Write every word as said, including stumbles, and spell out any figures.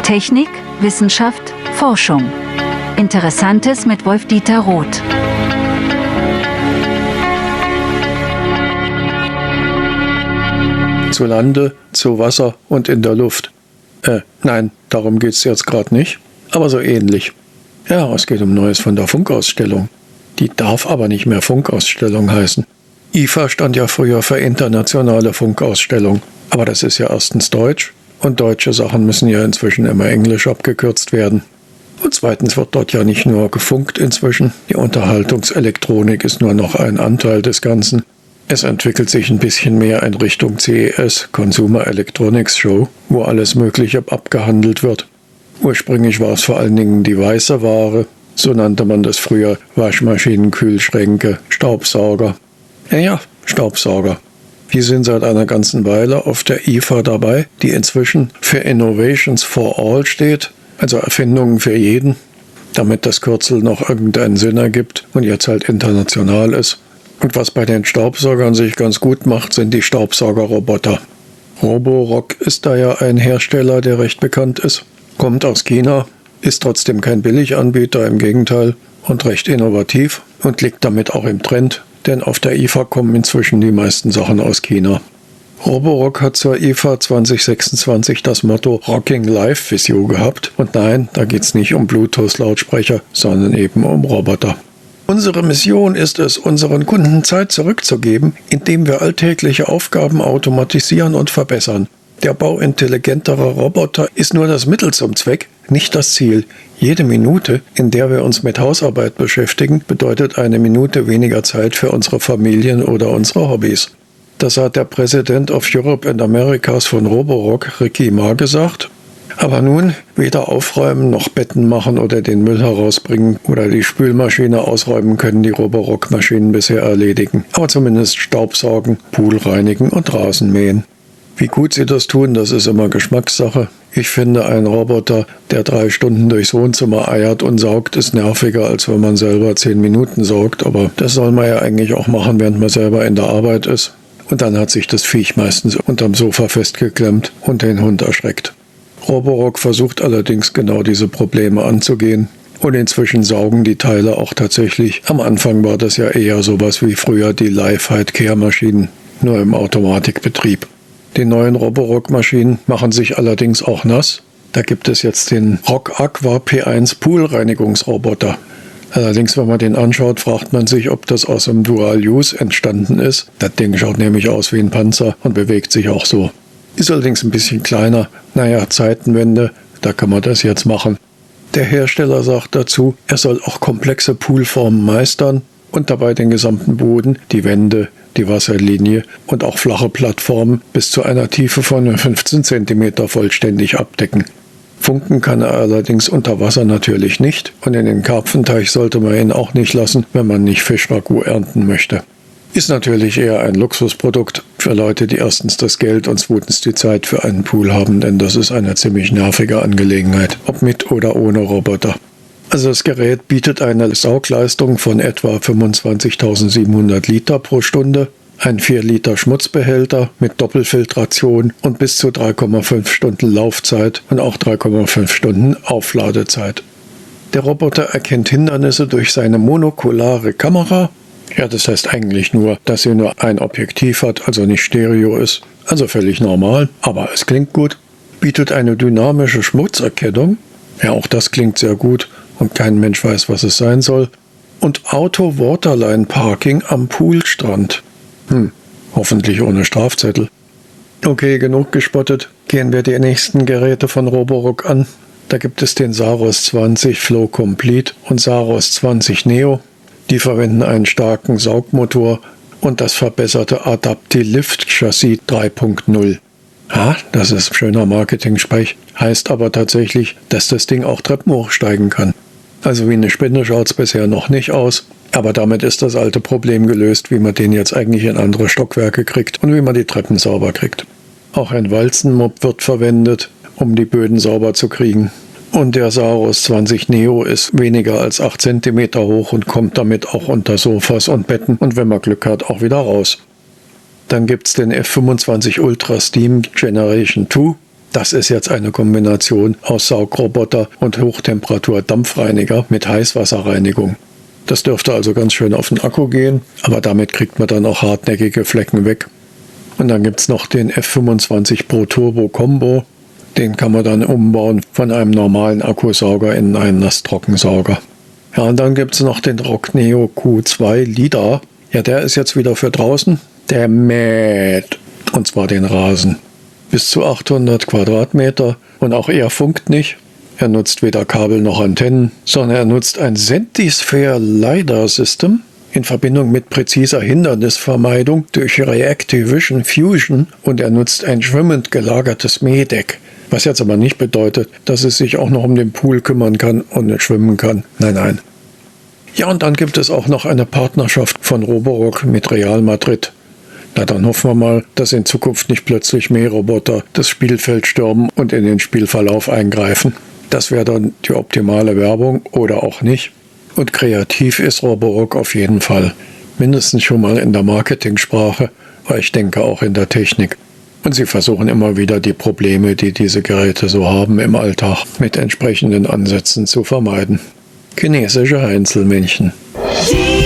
Technik, Wissenschaft, Forschung. Interessantes mit Wolf-Dieter Roth. Zu Lande, zu Wasser und in der Luft. Äh, nein, darum geht's jetzt gerade nicht, aber so ähnlich. Ja, es geht um Neues von der Funkausstellung. Die darf aber nicht mehr Funkausstellung heißen. I F A stand ja früher für Internationale Funkausstellung, aber das ist ja erstens Deutsch und deutsche Sachen müssen ja inzwischen immer Englisch abgekürzt werden. Und zweitens wird dort ja nicht nur gefunkt inzwischen, die Unterhaltungselektronik ist nur noch ein Anteil des Ganzen. Es entwickelt sich ein bisschen mehr in Richtung C E S, Consumer Electronics Show, wo alles Mögliche abgehandelt wird. Ursprünglich war es vor allen Dingen die weiße Ware, so nannte man das früher, Waschmaschinen, Kühlschränke, Staubsauger. Ja, ja, Staubsauger. Wir sind seit einer ganzen Weile auf der I F A dabei, die inzwischen für Innovations for All steht, also Erfindungen für jeden, damit das Kürzel noch irgendeinen Sinn ergibt und jetzt halt international ist. Und was bei den Staubsaugern sich ganz gut macht, sind die Staubsaugerroboter. Roborock ist da ja ein Hersteller, der recht bekannt ist, kommt aus China, ist trotzdem kein Billiganbieter, im Gegenteil, und recht innovativ und liegt damit auch im Trend, denn auf der I F A kommen inzwischen die meisten Sachen aus China. Roborock hat zur I F A zwanzig sechsundzwanzig das Motto Rocking Life Visio gehabt und nein, da geht's nicht um Bluetooth-Lautsprecher, sondern eben um Roboter. Unsere Mission ist es, unseren Kunden Zeit zurückzugeben, indem wir alltägliche Aufgaben automatisieren und verbessern. Der Bau intelligenterer Roboter ist nur das Mittel zum Zweck, nicht das Ziel. Jede Minute, in der wir uns mit Hausarbeit beschäftigen, bedeutet eine Minute weniger Zeit für unsere Familien oder unsere Hobbys. Das hat der President of Europe and Americas von Roborock, Ricky Ma, gesagt. Aber nun, weder aufräumen noch Betten machen oder den Müll herausbringen oder die Spülmaschine ausräumen können die Roborock-Maschinen bisher erledigen. Aber zumindest Staubsaugen, Pool reinigen und Rasen mähen. Wie gut sie das tun, das ist immer Geschmackssache. Ich finde, ein Roboter, der drei Stunden durchs Wohnzimmer eiert und saugt, ist nerviger, als wenn man selber zehn Minuten saugt. Aber das soll man ja eigentlich auch machen, während man selber in der Arbeit ist. Und dann hat sich das Viech meistens unterm Sofa festgeklemmt und den Hund erschreckt. Roborock versucht allerdings genau diese Probleme anzugehen. Und inzwischen saugen die Teile auch tatsächlich. Am Anfang war das ja eher sowas wie früher die Live-Care-Maschinen, nur im Automatikbetrieb. Die neuen Roborock-Maschinen machen sich allerdings auch nass. Da gibt es jetzt den Rock Aqua P eins Pool-Reinigungsroboter. Allerdings, wenn man den anschaut, fragt man sich, ob das aus dem Dual-Use entstanden ist. Das Ding schaut nämlich aus wie ein Panzer und bewegt sich auch so. Ist allerdings ein bisschen kleiner. Naja, Zeitenwende, da kann man das jetzt machen. Der Hersteller sagt dazu, er soll auch komplexe Poolformen meistern und dabei den gesamten Boden, die Wände, die Wasserlinie und auch flache Plattformen bis zu einer Tiefe von fünfzehn Zentimeter vollständig abdecken. Funken kann er allerdings unter Wasser natürlich nicht und in den Karpfenteich sollte man ihn auch nicht lassen, wenn man nicht Fischragout ernten möchte. Ist natürlich eher ein Luxusprodukt für Leute, die erstens das Geld und zweitens die Zeit für einen Pool haben, denn das ist eine ziemlich nervige Angelegenheit, ob mit oder ohne Roboter. Also das Gerät bietet eine Saugleistung von etwa fünfundzwanzigtausendsiebenhundert Liter pro Stunde, ein vier Liter Schmutzbehälter mit Doppelfiltration und bis zu drei Komma fünf Stunden Laufzeit und auch drei Komma fünf Stunden Aufladezeit. Der Roboter erkennt Hindernisse durch seine monokulare Kamera. Ja, das heißt eigentlich nur, dass sie nur ein Objektiv hat, also nicht Stereo ist. Also völlig normal, aber es klingt gut. Bietet eine dynamische Schmutzerkennung. Ja, auch das klingt sehr gut und kein Mensch weiß, was es sein soll. Und Auto-Waterline-Parking am Poolstrand. Hm, hoffentlich ohne Strafzettel. Okay, genug gespottet. Gehen wir die nächsten Geräte von Roborock an. Da gibt es den Saros zwanzig Flow Complete und Saros zwanzig Neo. Die verwenden einen starken Saugmotor und das verbesserte Adapti-Lift Chassis drei Punkt null. Ah, das ist schöner Marketing-Sprech. Heißt aber tatsächlich, dass das Ding auch Treppen hochsteigen kann. Also wie eine Spinne schaut es bisher noch nicht aus. Aber damit ist das alte Problem gelöst, wie man den jetzt eigentlich in andere Stockwerke kriegt und wie man die Treppen sauber kriegt. Auch ein Walzenmob wird verwendet, um die Böden sauber zu kriegen. Und der Saros zwanzig Neo ist weniger als acht Zentimeter hoch und kommt damit auch unter Sofas und Betten und wenn man Glück hat, auch wieder raus. Dann gibt es den F fünfundzwanzig Ultra Steam Generation zwei. Das ist jetzt eine Kombination aus Saugroboter und Hochtemperatur-Dampfreiniger mit Heißwasserreinigung. Das dürfte also ganz schön auf den Akku gehen, aber damit kriegt man dann auch hartnäckige Flecken weg. Und dann gibt es noch den F fünfundzwanzig Pro Turbo Combo. Den kann man dann umbauen von einem normalen Akkusauger in einen Nasstrockensauger. Ja, und dann gibt es noch den Rockneo Q zwei LiDAR. Ja, der ist jetzt wieder für draußen. Der mäht. Und zwar den Rasen. Bis zu achthundert Quadratmeter. Und auch er funkt nicht. Er nutzt weder Kabel noch Antennen, sondern er nutzt ein Sentisphere LiDAR System in Verbindung mit präziser Hindernisvermeidung durch Reactive Vision Fusion, und er nutzt ein schwimmend gelagertes Mähdeck. Was jetzt aber nicht bedeutet, dass es sich auch noch um den Pool kümmern kann und nicht schwimmen kann. Nein, nein. Ja, und dann gibt es auch noch eine Partnerschaft von Roborock mit Real Madrid. Na, dann hoffen wir mal, dass in Zukunft nicht plötzlich Mähroboter das Spielfeld stürmen und in den Spielverlauf eingreifen. Das wäre dann die optimale Werbung oder auch nicht. Und kreativ ist Roborock auf jeden Fall. Mindestens schon mal in der Marketingsprache, aber ich denke auch in der Technik. Und sie versuchen immer wieder die Probleme, die diese Geräte so haben im Alltag, mit entsprechenden Ansätzen zu vermeiden. Chinesische Heinzelmännchen.